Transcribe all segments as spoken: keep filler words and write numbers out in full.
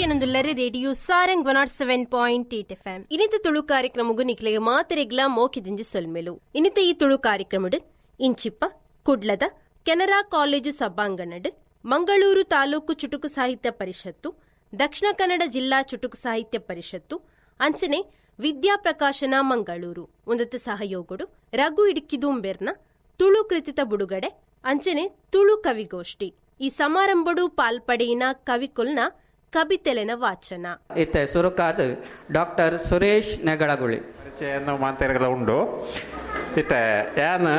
ಕೇನೊಂದುಲ್ಲರೆ radio Sarang one not seven point eight F M ಇನ್ನಿತ Tulu ಕಾರ್ಯಕ್ರಮಗು ನಿಕ್ಲೆಗೆ ಮಾತೆರೆಗ್ಲ ಮೋಕಿದಿಂಜಿ ಸೊಲ್ಮೆಲು ಇನ್ನಿತ ಈ ತುಳು ಕಾರ್ಯಕ್ರಮಡ್ ಇಂಚಿಪ್ಪ ಕುಡ್ಲದ ಕೆನರಾ ಕಾಲೇಜು ಸಭಾಂಗಣಡ್ ಮಂಗಳೂರು ತಾಲೂಕು ಚುಟುಕು ಸಾಹಿತ್ಯ ಪರಿಷತ್ತು ದಕ್ಷಿಣ ಕನ್ನಡ ಜಿಲ್ಲಾ ಚುಟುಕು ಸಾಹಿತ್ಯ ಪರಿಷತ್ತು ಅಂಚನೆ ವಿದ್ಯಾಪ್ರಕಾಶನ ಮಂಗಳೂರು ಒಂದತ್ತ ಸಹಯೋಗಡು ರಘು ಇಡ್ಕಿದುಂಬೆರ್ನ ತುಳು ಕೃತಿತ ಬುಡುಗಡೆ ಅಂಚನೆ ತುಳು ಕವಿಗೋಷ್ಠಿ ಈ ಸಮಾರಂಭಡು ಪಾಲ್ಪಡೆಯಿನ ಕವಿಕುಲ್ನ ಕವಿತೆಲೆನ ವಾಚನ ಇತ್ತೆ ಸುರುಕಾದ ಡಾಕ್ಟರ್ ಸುರೇಶ್ ನೆಗಳಗುಳಿ ಪರಿಚಯನ್ನು ಮಾತಾಡಲ್ಲ ಉಂಡು ಇತ್ತೆ ಯಾನ್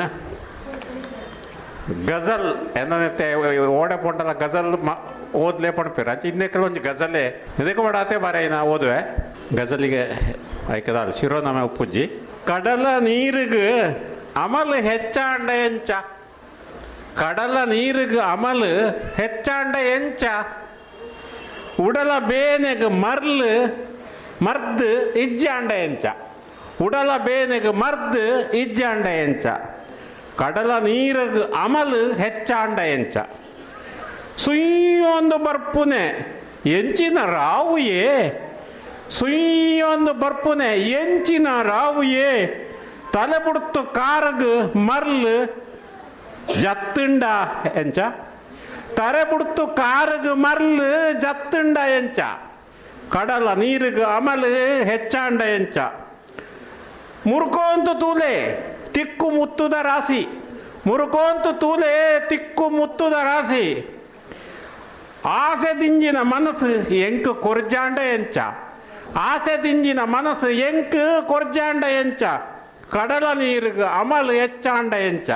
ಗಜಲ್ ಏನತ್ತೆ ಓಡೆ ಪೊಂಡಲ ಗಜಲ್ ಓದ್ಲೇ ಪಡ್ಪೇರ ಇನ್ನೇ ಕೆಲವೊಂದು ಗಜಲ್ಲೇ ಇದಕ್ಕೆ ಮಾಡಾತೆ ಬಾರೇನ ಓದುವೆ ಗಜಲಿಗೆ ಆಯ್ಕದ ಶಿರೋನಾಮೆ ಉಪ್ಪುಜ್ಜಿ ಕಡಲ ನೀರಿಗ ಅಮಲ್ ಹೆಚ್ಚಾಂಡ ಎಂಚ ಕಡಲ ನೀರಿಗ ಅಮಲ್ ಹೆಚ್ಚಾಂಡ ಎಂಚ ಉಡಲ ಬೇನೆಗ ಮರ್ಲ್ ಮರ್ದ್ ಇಜ್ಜಾಂಡ ಎಂಚ ಉಡಲ ಬೇನೆಗ ಮರ್ದ್ ಇಜ್ಜಾಂಡ ಎಂಚ ಕಡಲ ನೀರಿಗ ಅಮಲ್ ಹೆಚ್ಚಾಂಡ ಎಂಚ ಸುಯ್ಯೊಂದು ಬರ್ಪುನೆ ಎಂಚಿನ ರಾವುಯೇ ಸುಯ್ಯೊಂದು ಬರ್ಪುನೆ ಎಂಚಿನ ರಾವುಯೇ ತಲೆ ಬುಡ್ತು ಕಾರಗ ಮರ್ಲ್ ಜತ್ತುಂಡ ಎಂಚ ತರೆ ಬುಡ್ತು ಕಾರಗ ಮರ್ಲ್ ಜತ್ತುಂಡ ಎಂಚ ಕಡಲ ನೀರಿಗ ಅಮಲ್ ಹೆಚ್ಚಾಂಡ ಎಂಚ ಮುರ್ಕೋಂತು ತೂಲೆ ತಿಕ್ಕು ಮುತ್ತುದ ರಾಶಿ ಮುರ್ಕೋಂತು ತೂಲೆ ತಿಕ್ಕು ಮುತ್ತುದ ರಾಶಿ ಆಸೆ ದಿಂಜಿನ ಮನಸ್ಸು ಎಂಕ್ ಕೊರ್ಜಾಂಡ ಎಂಚ ಆಸೆ ದಿಂಜಿನ ಮನಸ್ಸು ಎಂಕ್ ಕೊರ್ಜಾಂಡ ಎಂಚ ಕಡಲ ನೀರಿಗ ಅಮಲ್ ಹೆಚ್ಚಾಂಡ ಎಂಚ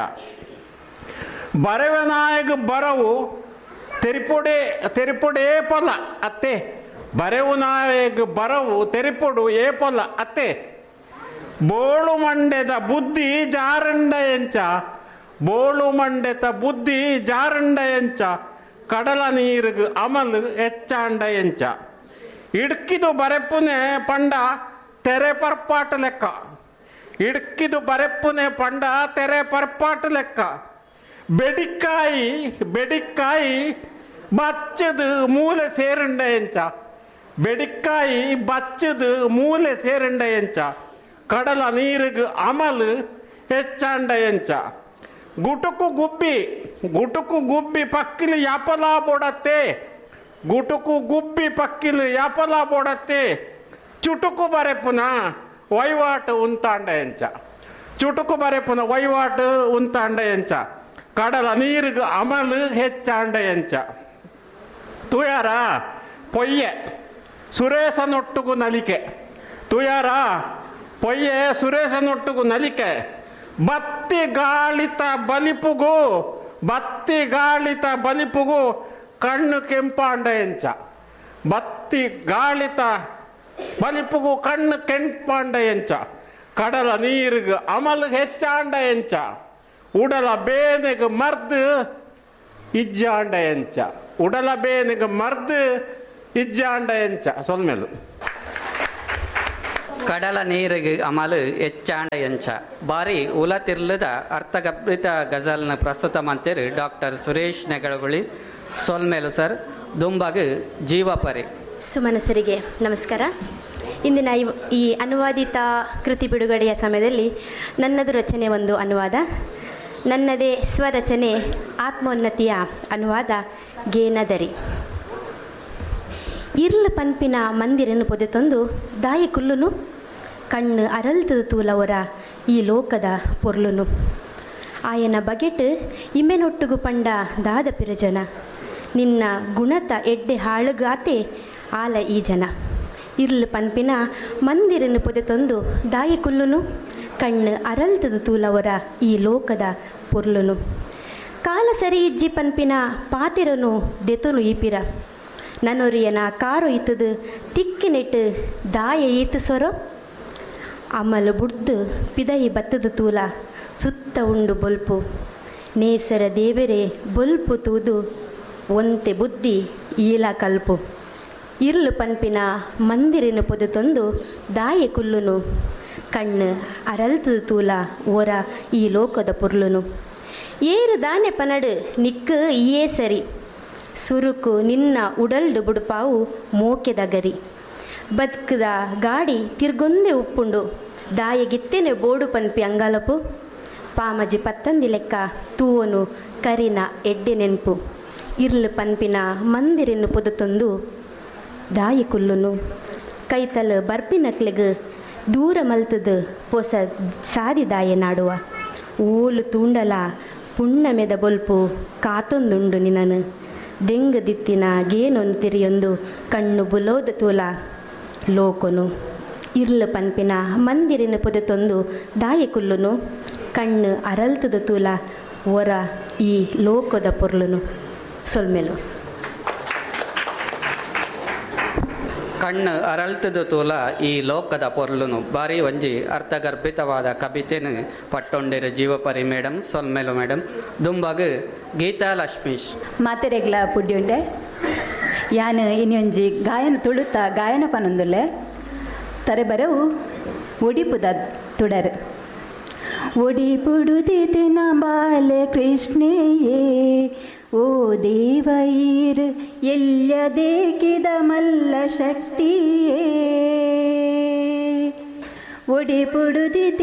ಬರೆವನಾಯಕ ಬರವು ತೆರಿಪೊಡೆ ತೆರಿಪೊಡೆ ಏಪಲ ಅತ್ತೆ ಬರೆವು ನಾಯಕ ಬರವು ತೆರಿಪೊಡು ಏಪಲ ಅತ್ತೆ ಬೋಳು ಮಂಡೆದ ಬುದ್ಧಿ ಜಾರಂಡ ಎಂಚ ಬೋಳು ಮಂಡೆತ ಬುದ್ಧಿ ಜಾರಂಡ ಎಂಚ ಕಡಲ ನೀರಿಗ ಅಮಲ್ ಹೆಚ್ಚಾಂಡ ಎಂಚ ಇಡ್ಕಿದು ಬರೆಪುನೆ ಪಂಡ ತೆರೆ ಪರ್ಪಾಟ ಲೆಕ್ಕ ಇಡ್ಕಿದು ಬರೆಪ್ಪುನೆ ಪಂಡ ತೆರೆ ಪರ್ಪಾಟ ಲೆಕ್ಕ ಬೆಡಿಕಾಯಿ ಬೆಡಿಕಾಯಿ ಬಚ್ಚದು ಮೂಲೆ ಸೇರಂಡ ಎಂಚ ಬೆಡಿಕಾಯಿ ಬಚ್ಚದು ಮೂಲೆ ಸೇರಂಡ ಎಂಚ ಕಡಲ ನೀರಿಗ ಅಮಲ್ ಹೆಚ್ಚಾಂಡ ಎಂಚ ಗುಟುಕು ಗುಬ್ಬಿ ಗುಟುಕು ಗುಬ್ಬಿ ಪಕ್ಕಿಲು ಯಾಪಲ ಬೋಡತ್ತೆ ಗುಟುಕು ಗುಬ್ಬಿ ಪಕ್ಕಿಲು ಯಾಪಲ ಬೋಡತ್ತೆ ಚುಟುಕು ಬರೆಪುನ ವಹಿವಾಟು ಉಂತಾಂಡ ಎಂಚ ಚುಟುಕು ಬರೆಪುನ ವಹಿವಾಟು ಉಂತಾಂಡ ಎಂಚ ಕಡಲ ನೀರಿಗ ಅಮಲ್ ಹೆಚ್ಚಾಂಡ ಎಂಚ ತುಯಾರ ಪೊಯ್ಯೆ ಸುರೇಶನೊಟ್ಟುಗು ನಲಿಕೆ ತುಯಾರ ಪೊಯ್ಯೆ ಸುರೇಶನೊಟ್ಟುಗು ನಲಿಕೆ ಬತ್ತಿ ಗಾಳಿತ ಬಲಿಪುಗು ಬತ್ತಿ ಗಾಳಿತ ಬಲಿಪುಗು ಕಣ್ಣು ಕೆಂಪಾಂಡ ಎಂಚ ಬತ್ತಿ ಗಾಳಿತ ಬಲಿಪುಗು ಕಣ್ಣು ಕೆಂಪಾಂಡ ಎಂಚ ಕಡಲ ನೀರಿಗ ಅಮಲ್ ಹೆಚ್ಚಾಂಡ ಎಂಚ ಉಡಲ ಬೇನೆಗ ಮರ್ದ್ ಇಜ್ಜಾಂಡ ಎಂಚ ಉಡಲ ಬೇನೆಗ ಮರ್ದ್ ಇಜ್ಜಾಂಡ ಎಂಚ ಸೊಲ್ಮೆಲು ಕಡಲ ನೀರಿಗೆ ಅಮಲು ಹೆಚ್ಚಾಂಡ ಎಂಚ ಬಾರಿ ಉಲತಿರ್ಲದ ಅರ್ಥಗರ್ಭಿತ ಗಜಲ್ನ ಪ್ರಸ್ತುತ ಮಂತ್ರಿ ಡಾಕ್ಟರ್ ಸುರೇಶ್ ನೆಗಳಗುಳಿ ಸೊಲ್ಮೇಲು ಸರ್ ದುಂಬಗ್ ಜೀವಪರಿ ಸುಮನಸರಿಗೆ ನಮಸ್ಕಾರ. ಇಂದಿನ ಈ ಅನುವಾದಿತ ಕೃತಿ ಬಿಡುಗಡೆಯ ಸಮಯದಲ್ಲಿ ನನ್ನದು ರಚನೆ ಒಂದು ಅನುವಾದ, ನನ್ನದೇ ಸ್ವರಚನೆ ಆತ್ಮೋನ್ನತಿಯ ಅನುವಾದ ಗೇನದರಿ. ಇರ್ಲ ಪನ್ಪಿನ ಮಂದಿರನು ಪೊದೆತೊಂದು ದಾಯಿ ಕುಲ್ಲುನು ಕಣ್ಣು ಅರಲ್ತದ ತೂಲವರ ಈ ಲೋಕದ ಪೊರ್ಲುನು ಆಯನ ಬಗೆಟ್ ಇಮೆನೊಟ್ಟುಗು ಪಂಡ ದಾದ ಪಿರಜನ ನಿನ್ನ ಗುಣತ ಎಡ್ಡೆ ಹಾಳುಗಾತೆ ಆಲ ಈ ಜನ. ಇರ್ಲು ಪನ್ಪಿನ ಮಂದಿರನು ಪೊದೆತೊಂದು ದಾಯಿ ಕುಲ್ಲುನು ಕಣ್ಣು ಅರಲ್ತದ ತೂಲವರ ಈ ಲೋಕದ ಪೊರ್ಲುನು ಕಾಲ ಸರಿ ಇಜ್ಜಿ ಪನ್ಪಿನ ಪಾತಿರನು ದೆತುನು ಈಪಿರ ನನ್ನೊರಿಯನ ಕಾರು ಇತ್ತದು ತಿಕ್ಕಿನೆಟ್ಟು ದಾಯ ಈತು ಸೊರೋ ಅಮಲು ಬುಡ್ದು ಪಿದಯಿ ಬತ್ತದ ತೂಲ ಸುತ್ತ ಉಂಡು ಬೊಲ್ಪು ನೇಸರ ದೇವರೇ ಬೊಲ್ಪು ತೂದು ಒಂತೆ ಬುದ್ಧಿ ಈಲ ಕಲ್ಪು. ಇರ್ಲು ಪನ್ಪಿನ ಮಂದಿರಿನ ಪೊದೆತೊಂದು ದಾಯೆ ಕುಲ್ಲುನು ಕಣ್ಣು ಅರಲ್ತದ ತೂಲ ಓರ ಈ ಲೋಕದ ಪುರ್ಲುನು ಏರು ದಾನೆ ಪನಡು ನಿಕ್ಕು ಈಯೇ ಸರಿ ಸುರುಕು ನಿನ್ನ ಉಡಲ್ಡು ಬುಡುಪಾವು ಮೋಕೆದ ಗರಿ ಬದುಕದ ಗಾಡಿ ತಿರ್ಗೊಂದೆ ಉಪ್ಪುಂಡು ದಾಯಗಿತ್ತೇನೆ ಬೋಡು ಪನ್ಪಿ ಅಂಗಾಲಪು ಪಾಮಜಿ ಪತ್ತಂದಿ ಲೆಕ್ಕ ತೂವನು ಕರಿನ ಎಡ್ಡೆ ನೆನ್ಪು ಇರ್ಲು ಪನ್ಪಿನ ಮಂದಿರೆನ್ನು ಪುದತೊಂದು ದಾಯಿ ಕುಲ್ಲುನು ಕೈತಲು ಬರ್ಪಿನಕ್ಲೆಗ್ ದೂರ ಮಲ್ತದು ಪೊಸ ಸಾದಿ ದಾಯೆ ನಾಡುವ ಓಲು ತೂಂಡಲ ಪುಣ್ಣಮೆದ ಬೊಲ್ಪು ಕಾತೊಂದುಂಡು ನಿನನು ದೆಂಗ ದಿತ್ತಿನ ಗೇನೊಂದು ತಿರಿಯೊಂದು ಕಣ್ಣು ಬುಲೋದ ತೂಲ ಲೋಕೊನು ಇರ್ಲು ಪನ್ಪಿನ ಮಂದಿರಿನ ಪುದತೊಂದು ದಾಯಿ ಕುಲ್ಲುನು ಕಣ್ಣು ಅರಲ್ತದ ತೂಲ ಒರ ಈ ಲೋಕದ ಪೊರ್ಲುನು ಸೊಲ್ಮೆಲು ಕಣ್ಣು ಅರಳ್ತದ ತೂಲ ಈ ಲೋಕದ ಪೊರ್ಲುನು ಬಾರಿ ಒಂಜಿ ಅರ್ಥಗರ್ಭಿತವಾದ ಕವಿತೆನು ಪಟ್ಟೊಂಡಿರು ಜೀವಪರಿ ಮೇಡಮ್ ಸೊಲ್ಮೆಲು ಮೇಡಮ್ ದುಂಬಗ್ ಗೀತಾ ಲಕ್ಷ್ಮೀಶ್ ಮಾತೆರೆಗ್ಲ ಪುಡ್ಯುಂಡೆ ಯಾನು ಇನ್ನೊಂಜಿ ಗಾಯನ ತುಳುತ್ತ ಗಾಯನ ಪನೊಂದುಲ್ಲೆ ತರೆ ಬರವು ಒಡಿಪುದ ತುಡರು ಒಡಿಪುಡುದಿನ ಬಾಲೆ ಕೃಷ್ಣೆಯೇ ಓ ದೇವೈರ್ ಎಲ್ಲದೇಕಿದ ಮಲ್ಲ ಶಕ್ತಿಯೇ ಒಡಿಪುಡುದಿ